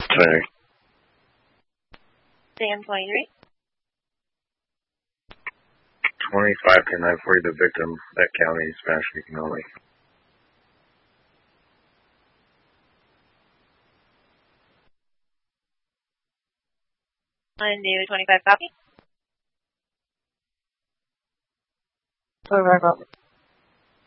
Sorry. Dan 23. 25 to 940, the victim, that county, Spanish speaking only. And David 25 copy. Over,